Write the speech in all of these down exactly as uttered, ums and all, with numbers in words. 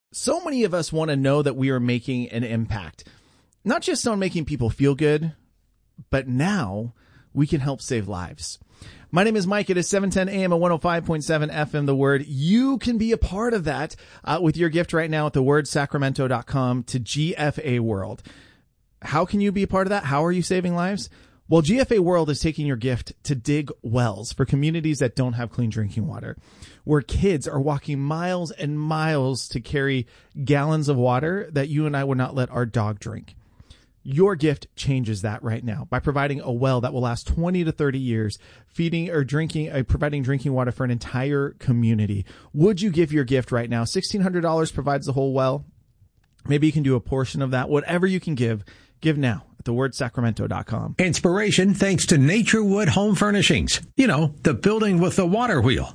So many of us want to know that we are making an impact, not just on making people feel good, but now we can help save lives. My name is Mike. It is seven ten a.m. at one oh five point seven F M, The Word. You can be a part of that uh, with your gift right now at the word sacramento dot com to G F A World. How can you be a part of that? How are you saving lives? Well, G F A World is taking your gift to dig wells for communities that don't have clean drinking water, where kids are walking miles and miles to carry gallons of water that you and I would not let our dog drink. Your gift changes that right now by providing a well that will last twenty to thirty years, feeding or drinking, uh, providing drinking water for an entire community. Would you give your gift right now? sixteen hundred dollars provides the whole well. Maybe you can do a portion of that. Whatever you can give, give now at the word sacramento dot com. Inspiration thanks to Naturewood Home Furnishings. You know, the building with the water wheel.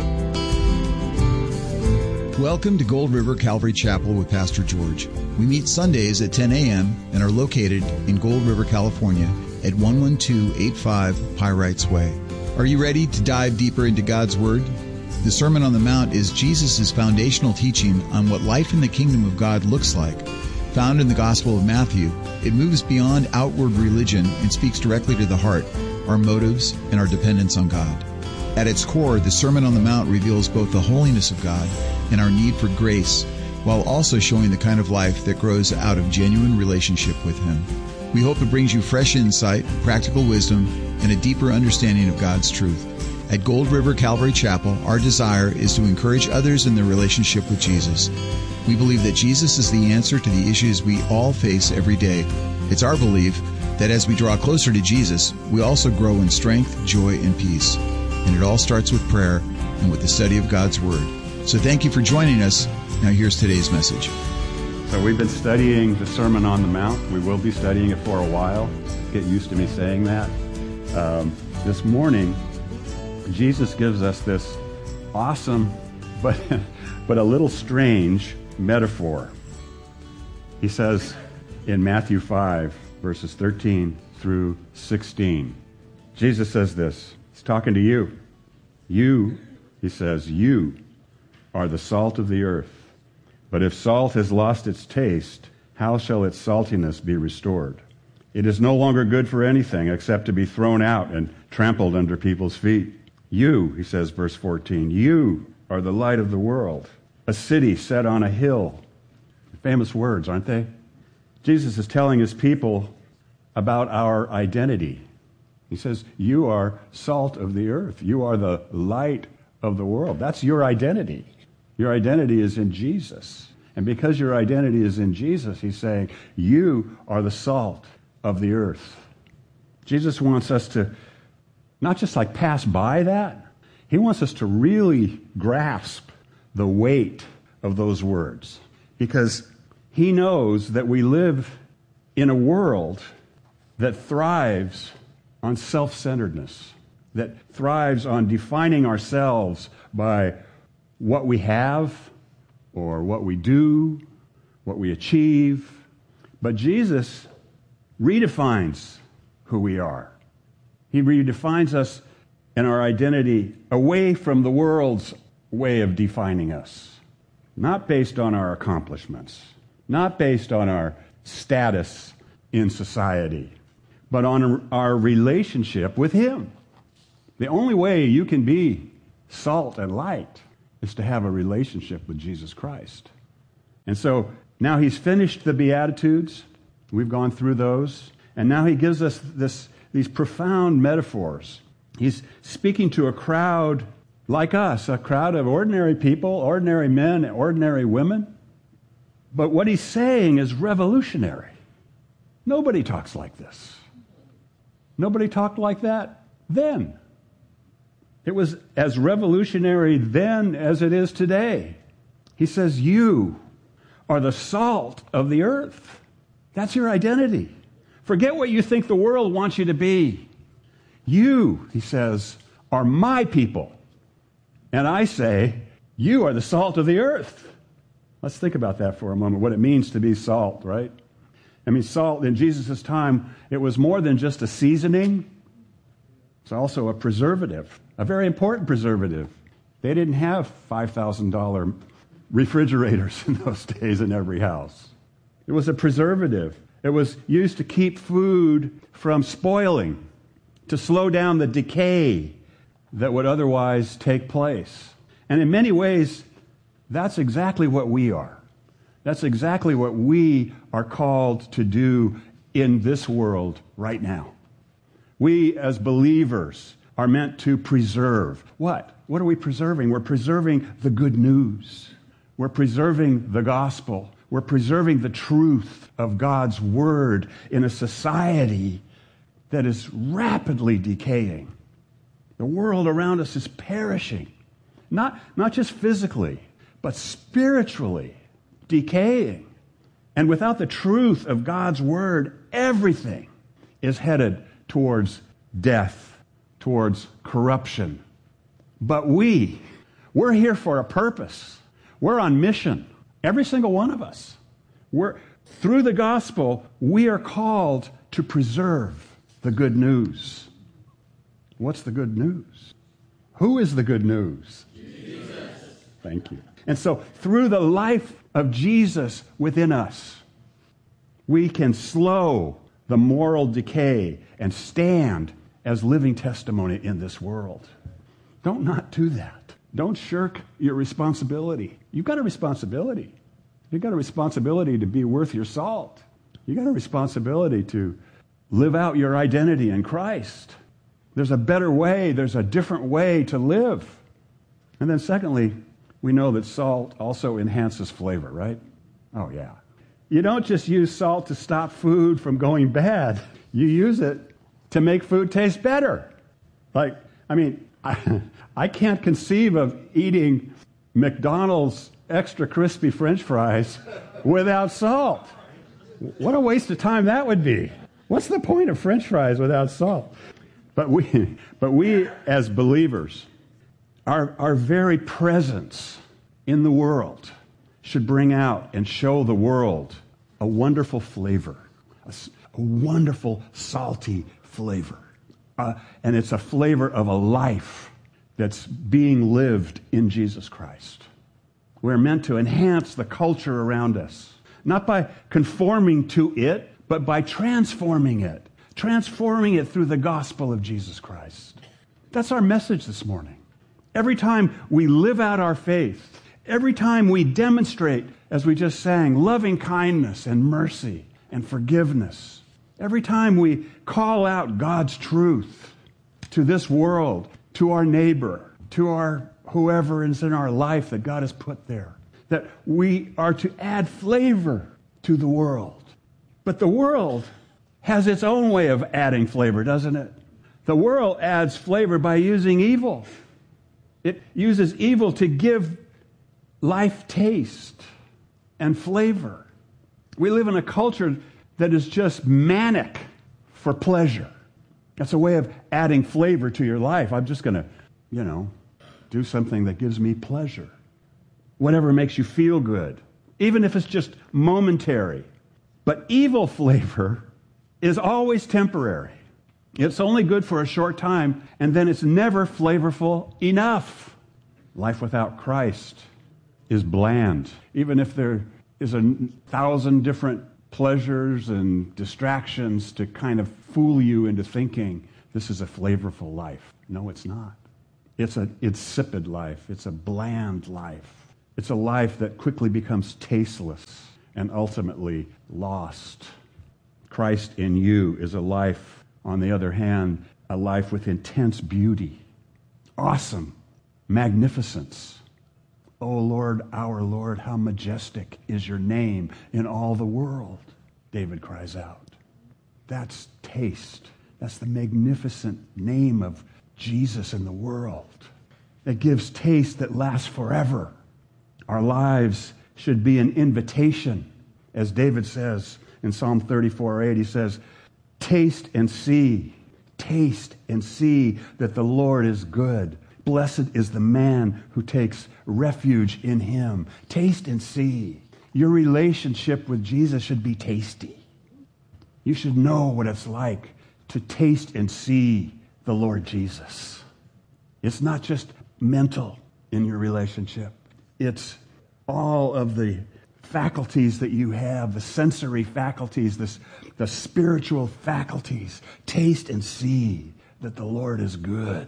Welcome to Gold River Calvary Chapel with Pastor George. We meet Sundays at ten a.m. and are located in Gold River, California at one one two eight five Pyrites Way. Are you ready to dive deeper into God's Word? The Sermon on the Mount is Jesus' foundational teaching on what life in the kingdom of God looks like. Found in the Gospel of Matthew, it moves beyond outward religion and speaks directly to the heart, our motives, and our dependence on God. At its core, the Sermon on the Mount reveals both the holiness of God and our need for grace, while also showing the kind of life that grows out of genuine relationship with Him. We hope it brings you fresh insight, practical wisdom, and a deeper understanding of God's truth. At Gold River Calvary Chapel, our desire is to encourage others in their relationship with Jesus. We believe that Jesus is the answer to the issues we all face every day. It's our belief that as we draw closer to Jesus, we also grow in strength, joy, and peace. And it all starts with prayer and with the study of God's Word. So thank you for joining us. Now here's today's message. So we've been studying the Sermon on the Mount. We will be studying it for a while. Get used to me saying that. Um, this morning, Jesus gives us this awesome, but but a little strange metaphor. He says in Matthew five, verses thirteen through sixteen, Jesus says this. He's talking to you. You, he says, you are the salt of the earth. But if salt has lost its taste, how shall its saltiness be restored? It is no longer good for anything except to be thrown out and trampled under people's feet. You, he says, verse fourteen, you are the light of the world, a city set on a hill. Famous words, aren't they? Jesus is telling his people about our identity. He says, you are salt of the earth. You are the light of the world. That's your identity. Your identity is in Jesus. And because your identity is in Jesus, he's saying, you are the salt of the earth. Jesus wants us to not just like pass by that. He wants us to really grasp the weight of those words. Because he knows that we live in a world that thrives on self-centeredness, that thrives on defining ourselves by what we have or what we do, what we achieve. But Jesus redefines who we are. He redefines us and our identity away from the world's way of defining us, not based on our accomplishments, not based on our status in society, but on our relationship with Him. The only way you can be salt and light is to have a relationship with Jesus Christ. And so now he's finished the Beatitudes. We've gone through those. And now he gives us this, these profound metaphors. He's speaking to a crowd like us, a crowd of ordinary people, ordinary men, ordinary women. But what he's saying is revolutionary. Nobody talks like this. Nobody talked like that then. It was as revolutionary then as it is today. He says, you are the salt of the earth. That's your identity. Forget what you think the world wants you to be. You, he says, are my people. And I say, you are the salt of the earth. Let's think about that for a moment, what it means to be salt, right? I mean, salt in Jesus' time, it was more than just a seasoning. It's also a preservative, a very important preservative. They didn't have five thousand dollars refrigerators in those days in every house. It was a preservative. It was used to keep food from spoiling, to slow down the decay that would otherwise take place. And in many ways, that's exactly what we are. That's exactly what we are called to do in this world right now. We, as believers, are meant to preserve. What? What are we preserving? We're preserving the good news. We're preserving the gospel. We're preserving the truth of God's word in a society that is rapidly decaying. The world around us is perishing. Not, not just physically, but spiritually decaying. And without the truth of God's word, everything is headed towards death, towards corruption. But we, we're here for a purpose. We're on mission. Every single one of us. We're, through the gospel, we are called to preserve the good news. What's the good news? Who is the good news? Jesus. Thank you. And so, through the life of Jesus within us, we can slow the moral decay and stand as living testimony in this world. Don't not do that. Don't shirk your responsibility. You've got a responsibility. You've got a responsibility to be worth your salt. You've got a responsibility to live out your identity in Christ. There's a better way. There's a different way to live. And then secondly, we know that salt also enhances flavor, right? Oh, yeah. You don't just use salt to stop food from going bad. You use it to make food taste better. Like, I mean, I, I can't conceive of eating McDonald's extra crispy French fries without salt. What a waste of time that would be. What's the point of French fries without salt? But we, but we as believers, our, our very presence in the world should bring out and show the world a wonderful flavor, a, a wonderful salty flavor. Uh, and it's a flavor of a life that's being lived in Jesus Christ. We're meant to enhance the culture around us, not by conforming to it, but by transforming it, transforming it through the gospel of Jesus Christ. That's our message this morning. Every time we live out our faith, every time we demonstrate, as we just sang, loving kindness and mercy and forgiveness, every time we call out God's truth to this world, to our neighbor, to our whoever is in our life that God has put there, that we are to add flavor to the world. But the world has its own way of adding flavor, doesn't it? The world adds flavor by using evil. It uses evil to give life taste and flavor. We live in a culture that is just manic for pleasure. That's a way of adding flavor to your life. I'm just going to, you know, do something that gives me pleasure. Whatever makes you feel good, even if it's just momentary. But evil flavor is always temporary. It's only good for a short time, and then it's never flavorful enough. Life without Christ is bland. Even if there is a thousand different pleasures and distractions to kind of fool you into thinking this is a flavorful life. No, it's not. It's an insipid life. It's a bland life. It's a life that quickly becomes tasteless and ultimately lost. Christ in you is a life, on the other hand, a life with intense beauty, awesome magnificence. Oh Lord, our Lord, how majestic is your name in all the world, David cries out. That's taste. That's the magnificent name of Jesus in the world. It gives taste that lasts forever. Our lives should be an invitation. As David says in Psalm thirty-four eight, he says, taste and see, taste and see that the Lord is good. Blessed is the man who takes refuge in him. Taste and see. Your relationship with Jesus should be tasty. You should know what it's like to taste and see the Lord Jesus. It's not just mental in your relationship. It's all of the faculties that you have, the sensory faculties, this, the spiritual faculties. Taste and see that the Lord is good.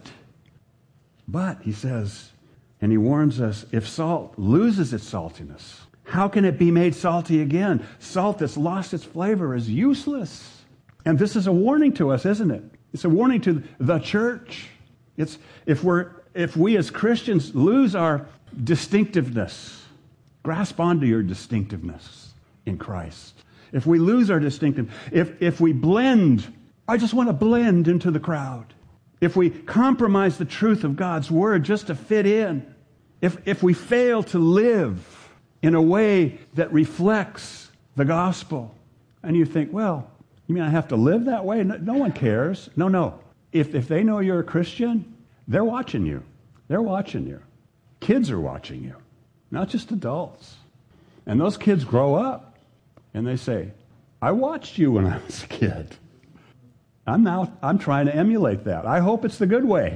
But, he says, and he warns us, if salt loses its saltiness, how can it be made salty again? Salt that's lost its flavor is useless. And this is a warning to us, isn't it? It's a warning to the church. It's if we're if we as Christians lose our distinctiveness, grasp onto your distinctiveness in Christ. If we lose our distinctive, if if we blend, I just want to blend into the crowd. If we compromise the truth of God's word just to fit in, if if we fail to live in a way that reflects the gospel, and you think, well, you mean I have to live that way? No, no one cares. No, no. If if they know you're a Christian, they're watching you. They're watching you. Kids are watching you, not just adults. And those kids grow up, and they say, I watched you when I was a kid. I'm now I'm trying to emulate that. I hope it's the good way.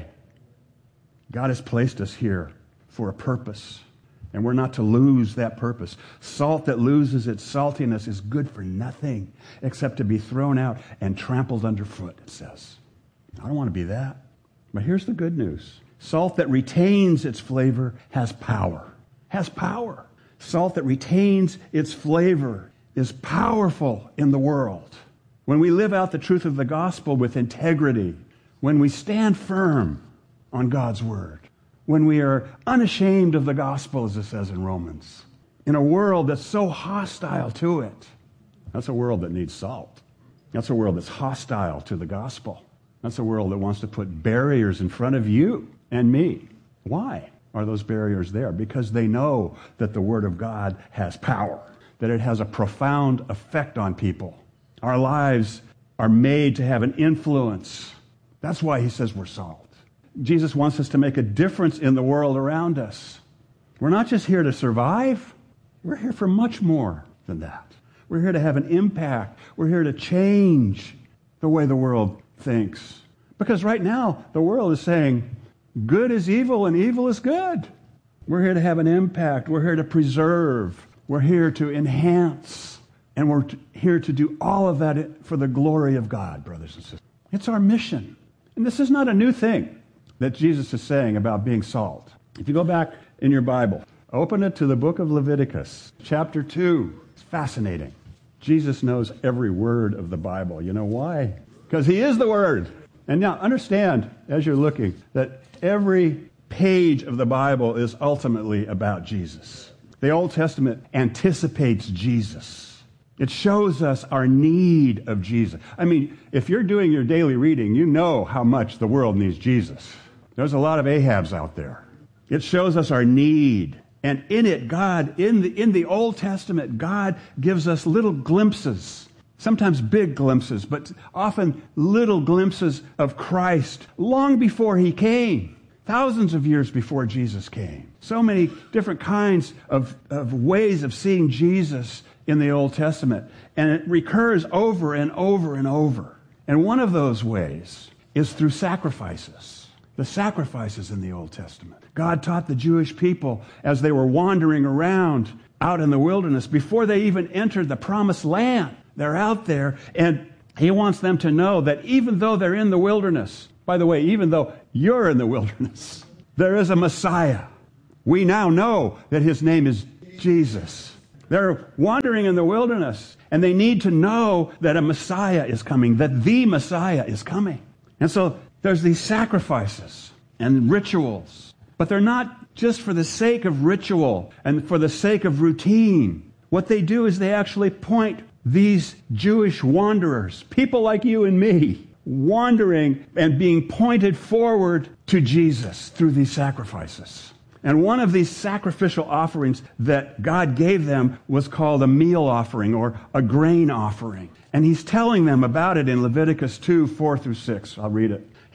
God has placed us here for a purpose, and we're not to lose that purpose. Salt that loses its saltiness is good for nothing except to be thrown out and trampled underfoot, it says. I don't want to be that. But here's the good news. Salt that retains its flavor has power. Has power. Salt that retains its flavor is powerful in the world. When we live out the truth of the gospel with integrity, when we stand firm on God's word, when we are unashamed of the gospel, as it says in Romans, in a world that's so hostile to it, that's a world that needs salt. That's a world that's hostile to the gospel. That's a world that wants to put barriers in front of you and me. Why are those barriers there? Because they know that the word of God has power, that it has a profound effect on people. Our lives are made to have an influence. That's why he says we're salt. Jesus wants us to make a difference in the world around us. We're not just here to survive. We're here for much more than that. We're here to have an impact. We're here to change the way the world thinks. Because right now, the world is saying, good is evil and evil is good. We're here to have an impact. We're here to preserve. We're here to enhance. And we're here to do all of that for the glory of God, brothers and sisters. It's our mission. And this is not a new thing that Jesus is saying about being salt. If you go back in your Bible, open it to the book of Leviticus, chapter two. It's fascinating. Jesus knows every word of the Bible. You know why? Because he is the Word. And now understand, as you're looking, that every page of the Bible is ultimately about Jesus. The Old Testament anticipates Jesus. It shows us our need of Jesus. I mean, if you're doing your daily reading, you know how much the world needs Jesus. There's a lot of Ahabs out there. It shows us our need. And in it, God, in the, in the Old Testament, God gives us little glimpses, sometimes big glimpses, but often little glimpses of Christ long before he came, thousands of years before Jesus came. So many different kinds of, of ways of seeing Jesus in the Old Testament. And it recurs over and over and over. And one of those ways is through sacrifices. The sacrifices in the Old Testament. God taught the Jewish people as they were wandering around out in the wilderness before they even entered the promised land. They're out there, and he wants them to know that even though they're in the wilderness, by the way, even though you're in the wilderness, there is a Messiah. We now know that his name is Jesus. They're wandering in the wilderness, and they need to know that a Messiah is coming, that the Messiah is coming. And so there's these sacrifices and rituals, but they're not just for the sake of ritual and for the sake of routine. What they do is they actually point these Jewish wanderers, people like you and me, wandering and being pointed forward to Jesus through these sacrifices. And one of these sacrificial offerings that God gave them was called a meal offering or a grain offering. And he's telling them about it in Leviticus two, four through six. I'll read it.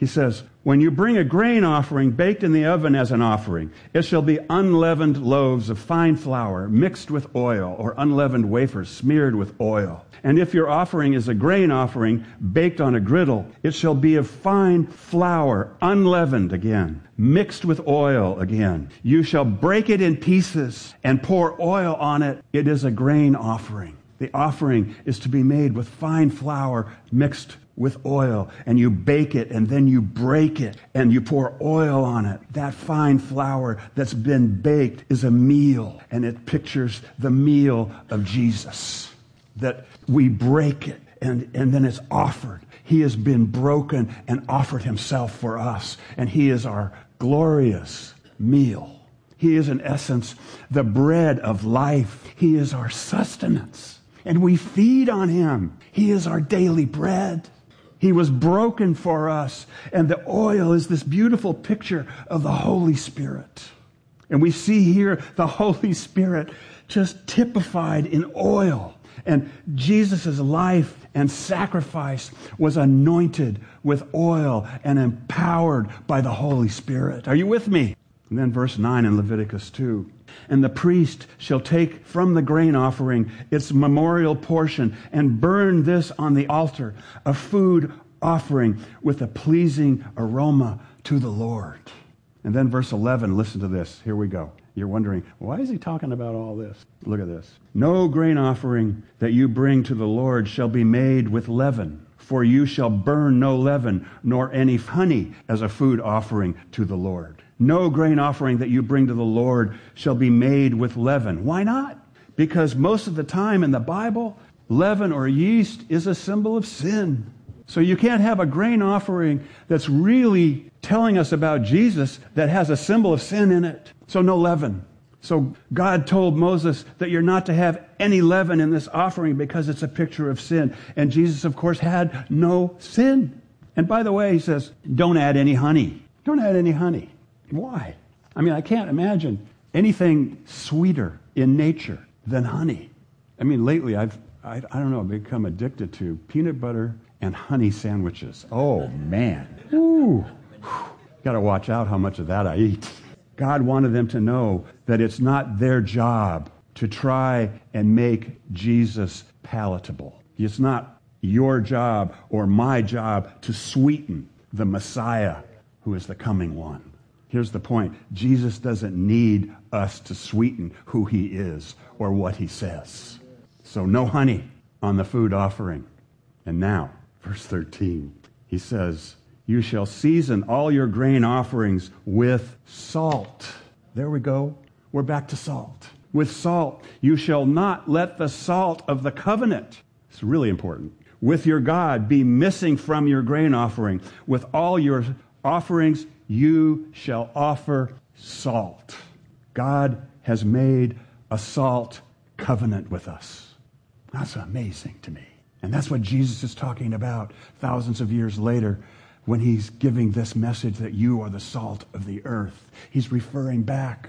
He says, when you bring a grain offering baked in the oven as an offering, it shall be unleavened loaves of fine flour mixed with oil, or unleavened wafers smeared with oil. And if your offering is a grain offering baked on a griddle, it shall be of fine flour, unleavened again, mixed with oil again. You shall break it in pieces and pour oil on it. It is a grain offering. The offering is to be made with fine flour mixed with oil, and you bake it, and then you break it, and you pour oil on it. That fine flour that's been baked is a meal, and it pictures the meal of Jesus, that we break it, and, and then it's offered. He has been broken and offered himself for us, and he is our glorious meal. He is, in essence, the bread of life. He is our sustenance, and we feed on him. He is our daily bread. He was broken for us, and the oil is this beautiful picture of the Holy Spirit. And we see here the Holy Spirit just typified in oil. And Jesus' life and sacrifice was anointed with oil and empowered by the Holy Spirit. Are you with me? And then verse nine in Leviticus two. And the priest shall take from the grain offering its memorial portion and burn this on the altar, a food offering with a pleasing aroma to the Lord. And then verse eleven, listen to this. Here we go. You're wondering, why is he talking about all this? Look at this. No grain offering that you bring to the Lord shall be made with leaven, for you shall burn no leaven, nor any honey as a food offering to the Lord. No grain offering that you bring to the Lord shall be made with leaven. Why not? Because most of the time in the Bible, leaven or yeast is a symbol of sin. So you can't have a grain offering that's really telling us about Jesus that has a symbol of sin in it. So no leaven. So God told Moses that you're not to have any leaven in this offering because it's a picture of sin. And Jesus, of course, had no sin. And by the way, he says, don't add any honey. Don't add any honey. Why? I mean, I can't imagine anything sweeter in nature than honey. I mean, lately I've, I, I don't know, I've become addicted to peanut butter and honey sandwiches. Oh, man. Ooh. Got to watch out how much of that I eat. God wanted them to know that it's not their job to try and make Jesus palatable. It's not your job or my job to sweeten the Messiah who is the coming one. Here's the point. Jesus doesn't need us to sweeten who he is or what he says. So no honey on the food offering. And now, verse thirteen, he says, you shall season all your grain offerings with salt. There we go. We're back to salt. With salt. You shall not let the salt of the covenant, it's really important, with your God be missing from your grain offering. With all your offerings, you shall offer salt. God has made a salt covenant with us. That's amazing to me. And that's what Jesus is talking about thousands of years later when he's giving this message that you are the salt of the earth. He's referring back.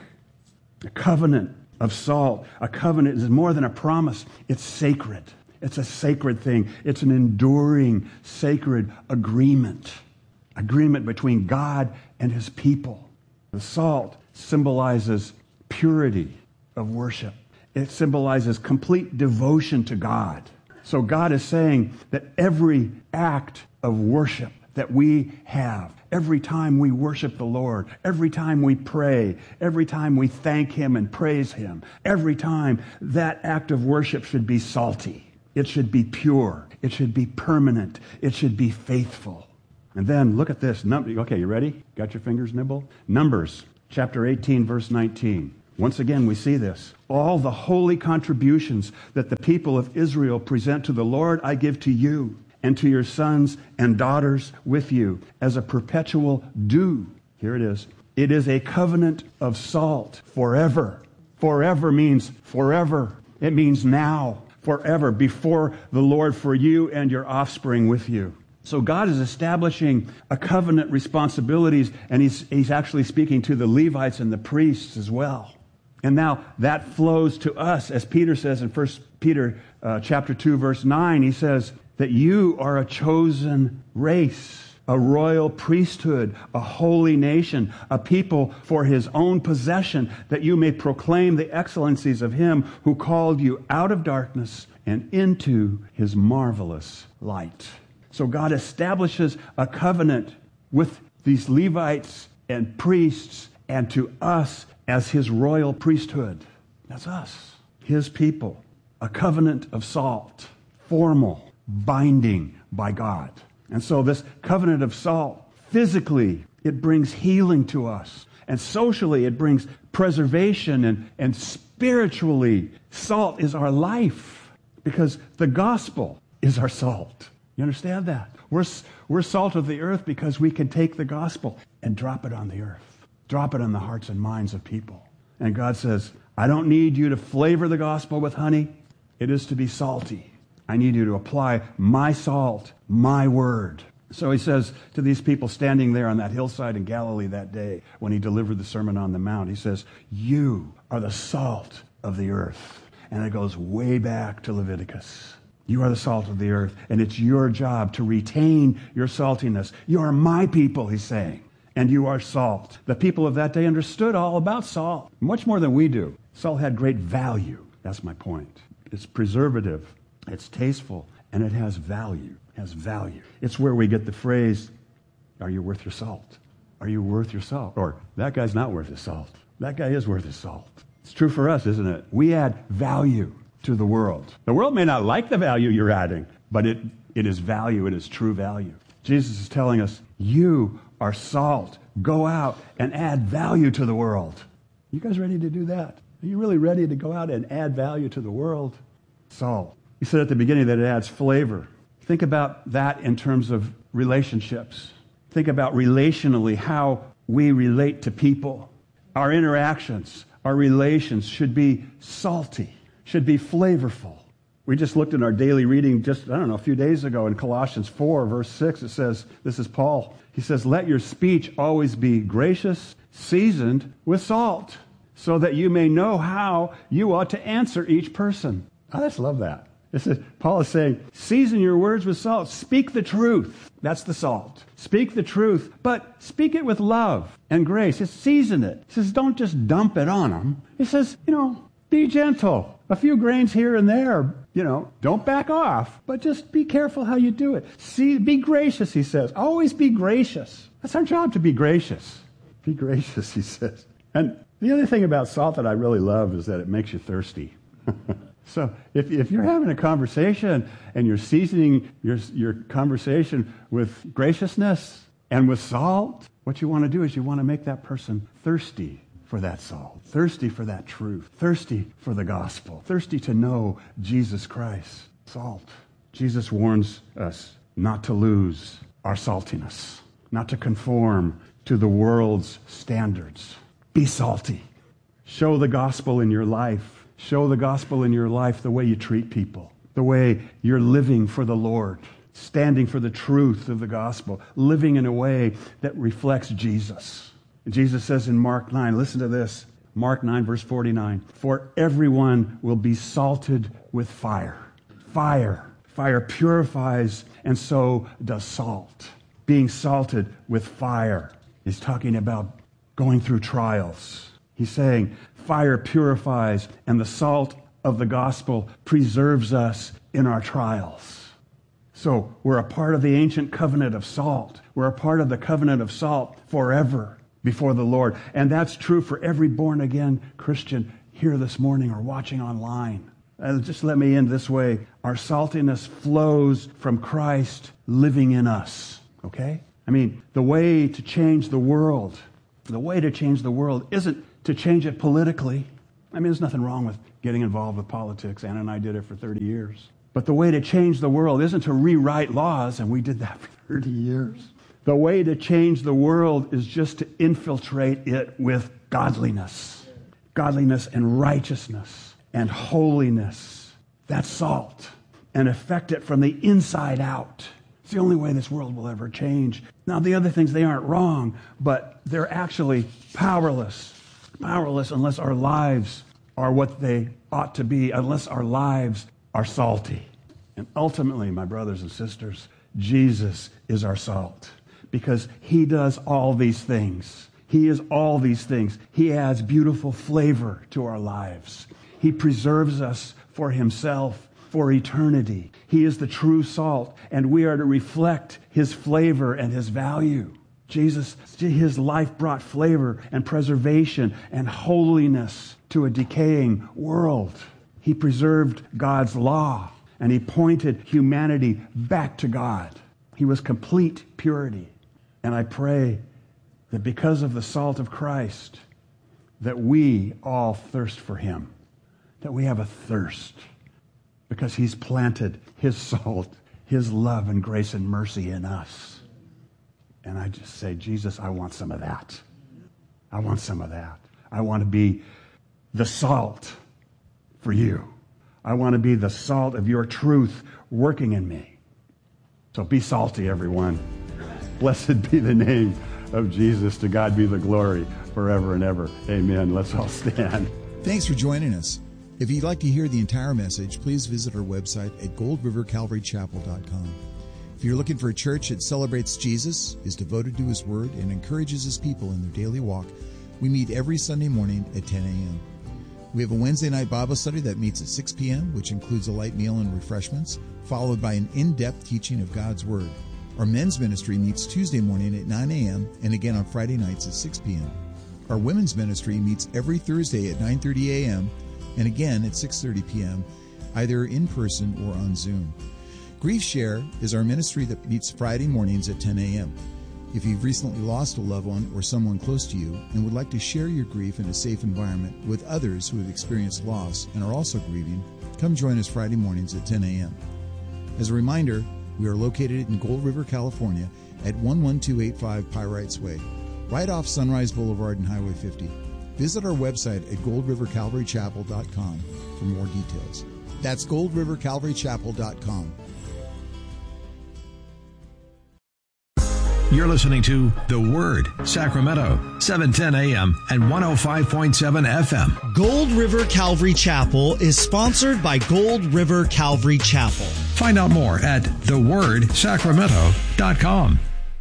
A covenant of salt. A covenant is more than a promise. It's sacred. It's a sacred thing. It's an enduring, sacred agreement. Agreement between God and his people. The salt symbolizes purity of worship. It symbolizes complete devotion to God. So God is saying that every act of worship that we have, every time we worship the Lord, every time we pray, every time we thank him and praise him, every time that act of worship should be salty. It should be pure. It should be permanent. It should be faithful. And then look at this. Num- okay, you ready? Got your fingers nibble? Numbers chapter eighteen, verse nineteen. Once again, we see this. All the holy contributions that the people of Israel present to the Lord, I give to you and to your sons and daughters with you as a perpetual due. Here it is. It is a covenant of salt forever. Forever means forever. It means now, forever, before the Lord for you and your offspring with you. So God is establishing a covenant responsibilities, and he's, he's actually speaking to the Levites and the priests as well. And now that flows to us, as Peter says in First Peter uh, chapter two, verse nine. He says that you are a chosen race, a royal priesthood, a holy nation, a people for his own possession, that you may proclaim the excellencies of him who called you out of darkness and into his marvelous light. So God establishes a covenant with these Levites and priests and to us as his royal priesthood. That's us, his people. A covenant of salt, formal, binding by God. And so this covenant of salt, physically, it brings healing to us. And socially, it brings preservation. And, and spiritually, salt is our life because the gospel is our salt. You understand that? We're, we're salt of the earth because we can take the gospel and drop it on the earth. Drop it on the hearts and minds of people. And God says, I don't need you to flavor the gospel with honey. It is to be salty. I need you to apply my salt, my word. So he says to these people standing there on that hillside in Galilee that day when he delivered the Sermon on the Mount, he says, you are the salt of the earth. And it goes way back to Leviticus. You are the salt of the earth, and it's your job to retain your saltiness. You are my people, he's saying, and you are salt. The people of that day understood all about salt, much more than we do. Salt had great value. That's my point. It's preservative, it's tasteful, and it has value. It has value. It's where we get the phrase, are you worth your salt? Are you worth your salt? Or, that guy's not worth his salt. That guy is worth his salt. It's true for us, isn't it? We add value to the world. The world may not like the value you're adding, but it, it is value. It is true value. Jesus is telling us, you are salt. Go out and add value to the world. You guys ready to do that? Are you really ready to go out and add value to the world? Salt. He said at the beginning that it adds flavor. Think about that in terms of relationships. Think about relationally how we relate to people. Our interactions, our relations should be salty, should be flavorful. We just looked at our daily reading just, I don't know, a few days ago in Colossians four, verse six. It says, this is Paul. He says, let your speech always be gracious, seasoned with salt, so that you may know how you ought to answer each person. I just love that. It says, Paul is saying, season your words with salt. Speak the truth. That's the salt. Speak the truth, but speak it with love and grace. Just season it. He says, don't just dump it on them. He says, you know, be gentle. A few grains here and there, you know, don't back off, but just be careful how you do it. See, be gracious, he says. Always be gracious. That's our job, to be gracious. Be gracious, he says. And the other thing about salt that I really love is that it makes you thirsty. So if, if you're having a conversation and you're seasoning your, your conversation with graciousness and with salt, what you want to do is you want to make that person thirsty for that salt, thirsty for that truth, thirsty for the gospel, thirsty to know Jesus Christ. Salt. Jesus warns us not to lose our saltiness, not to conform to the world's standards. Be salty. Show the gospel in your life. Show the gospel in your life the way you treat people, the way you're living for the Lord, standing for the truth of the gospel, living in a way that reflects Jesus. Jesus says in Mark nine, listen to this, Mark nine, verse forty-nine, for everyone will be salted with fire. Fire. Fire purifies, and so does salt. Being salted with fire. He's talking about going through trials. He's saying fire purifies, and the salt of the gospel preserves us in our trials. So we're a part of the ancient covenant of salt. We're a part of the covenant of salt forever before the Lord. And that's true for every born-again Christian here this morning or watching online. Uh, just let me end this way. Our saltiness flows from Christ living in us. Okay? I mean, the way to change the world, the way to change the world isn't to change it politically. I mean, there's nothing wrong with getting involved with politics. Anna and I did it for thirty years. But the way to change the world isn't to rewrite laws, and we did that for thirty years. The way to change the world is just to infiltrate it with godliness. Godliness and righteousness and holiness. That's salt. And affect it from the inside out. It's the only way this world will ever change. Now, the other things, they aren't wrong, but they're actually powerless. Powerless unless our lives are what they ought to be, unless our lives are salty. And ultimately, my brothers and sisters, Jesus is our salt. because he does all these things. He is all these things. He adds beautiful flavor to our lives. He preserves us for himself, for eternity. He is the true salt, and we are to reflect his flavor and his value. Jesus, his life brought flavor and preservation and holiness to a decaying world. He preserved God's law, and he pointed humanity back to God. He was complete purity. And I pray that because of the salt of Christ, that we all thirst for him, that we have a thirst because he's planted his salt, his love and grace and mercy in us. And I just say, Jesus, I want some of that. I want some of that. I want to be the salt for you. I want to be the salt of your truth working in me. So be salty, everyone. Blessed be the name of Jesus. To God be the glory forever and ever. Amen. Let's all stand. Thanks for joining us. If you'd like to hear the entire message, please visit our website at gold river calvary chapel dot com. If you're looking for a church that celebrates Jesus, is devoted to his word, and encourages his people in their daily walk, we meet every Sunday morning at ten a.m. We have a Wednesday night Bible study that meets at six p.m., which includes a light meal and refreshments, followed by an in-depth teaching of God's word. Our men's ministry meets Tuesday morning at nine a.m. and again on Friday nights at six p.m. Our women's ministry meets every Thursday at nine thirty a.m. and again at six thirty p.m., either in person or on Zoom. Grief Share is our ministry that meets Friday mornings at ten a.m. If you've recently lost a loved one or someone close to you and would like to share your grief in a safe environment with others who have experienced loss and are also grieving, come join us Friday mornings at ten a.m. As a reminder, we are located in Gold River, California at one one two eight five Pyrite Way, right off Sunrise Boulevard and Highway fifty. Visit our website at gold river calvary chapel dot com for more details. That's gold river calvary chapel dot com. You're listening to The Word, Sacramento, seven ten a.m. and one oh five point seven F M. Gold River Calvary Chapel is sponsored by Gold River Calvary Chapel. Find out more at the word sacramento dot com.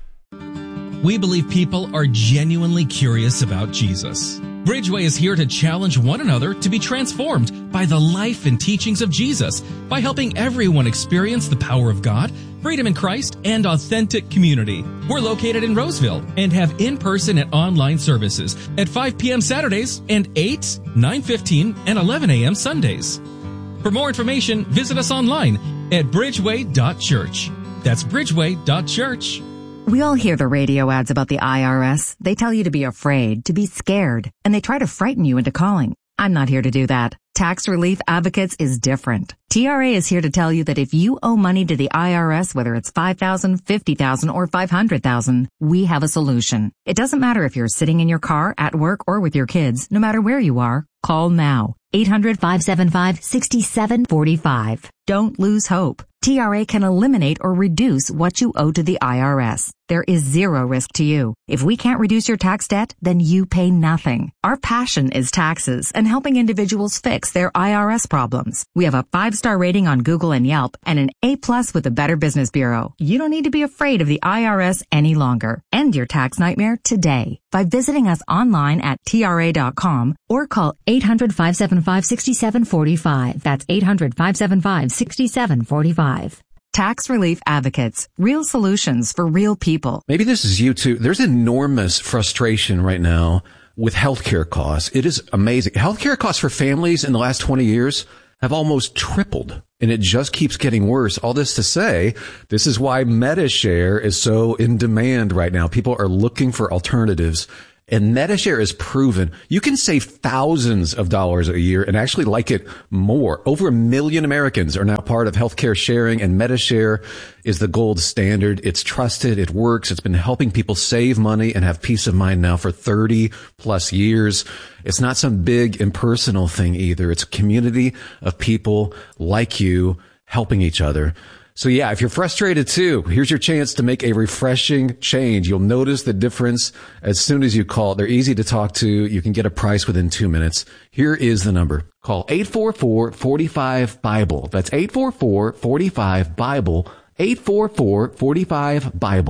We believe people are genuinely curious about Jesus. Bridgeway is here to challenge one another to be transformed by the life and teachings of Jesus by helping everyone experience the power of God, freedom in Christ, and authentic community. We're located in Roseville and have in-person and online services at five p.m. Saturdays and eight, nine fifteen, and eleven a.m. Sundays. For more information, visit us online at bridgeway dot church. That's bridgeway dot church. We all hear the radio ads about the I R S. They tell you to be afraid, to be scared, and they try to frighten you into calling. I'm not here to do that. Tax Relief Advocates is different. T R A is here to tell you that if you owe money to the I R S, whether it's five thousand dollars, fifty thousand dollars, or five hundred thousand dollars, we have a solution. It doesn't matter if you're sitting in your car, at work, or with your kids. No matter where you are, call now. eight hundred, five seven five, six seven four five. Don't lose hope. T R A can eliminate or reduce what you owe to the I R S. There is zero risk to you. If we can't reduce your tax debt, then you pay nothing. Our passion is taxes and helping individuals fix their I R S problems. We have a five-star rating on Google and Yelp and an A-plus with the Better Business Bureau. You don't need to be afraid of the I R S any longer. End your tax nightmare today by visiting us online at T R A dot com or call eight hundred, five seven five, six seven four five. That's eight hundred, five seven five, six seven four five. Tax Relief Advocates. Real solutions for real people. Maybe this is you too. There's enormous frustration right now with healthcare costs. It is amazing. Healthcare costs for families in the last twenty years have almost tripled, and it just keeps getting worse. All this to say, this is why MediShare is so in demand right now. People are looking for alternatives. And MediShare is proven you can save thousands of dollars a year and actually like it more. Over a million Americans are now part of healthcare sharing, and MediShare is the gold standard. It's trusted. It works. It's been helping people save money and have peace of mind now for thirty plus years. It's not some big impersonal thing either. It's a community of people like you helping each other. So yeah, if you're frustrated too, here's your chance to make a refreshing change. You'll notice the difference as soon as you call. They're easy to talk to. You can get a price within two minutes. Here is the number. Call eight four four, four five, BIBLE. That's eight four four, four five, BIBLE. eight four four, four five, BIBLE.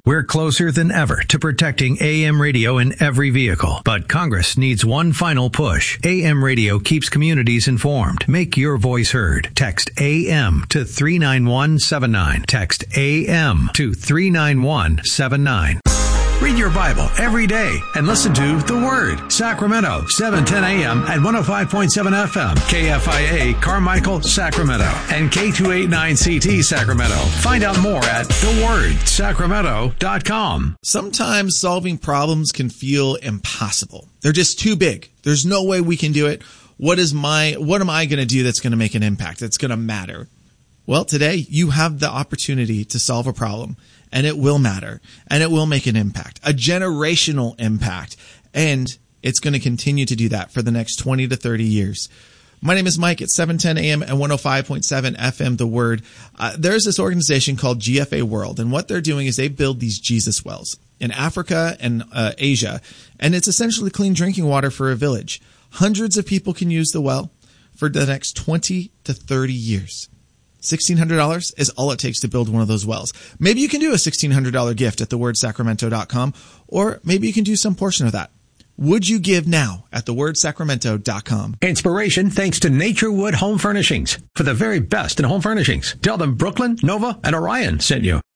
We're closer than ever to protecting A M radio in every vehicle, but Congress needs one final push. A M radio keeps communities informed. Make your voice heard. Text A M to three nine one seven nine. Text A M to three nine one seven nine. Read your Bible every day and listen to The Word. Sacramento, seven ten a.m. at one oh five point seven F M. K F I A, Carmichael, Sacramento. And K two eighty-nine C T, Sacramento. Find out more at the word sacramento dot com. Sometimes solving problems can feel impossible. They're just too big. There's no way we can do it. What is my, what am I going to do that's going to make an impact? That's going to matter. Well, today you have the opportunity to solve a problem. And it will matter, and it will make an impact, a generational impact, and it's going to continue to do that for the next twenty to thirty years. My name is Mike at seven ten a.m. and one oh five point seven F M, The Word. Uh, there's this organization called G F A World, and what they're doing is they build these Jesus wells in Africa and uh, Asia, and it's essentially clean drinking water for a village. Hundreds of people can use the well for the next twenty to thirty years. sixteen hundred dollars is all it takes to build one of those wells. Maybe you can do a sixteen hundred dollars gift at the word sacramento dot com, or maybe you can do some portion of that. Would you give now at the word sacramento dot com? Inspiration thanks to Naturewood Home Furnishings for the very best in home furnishings. Tell them Brooklyn, Nova, and Orion sent you.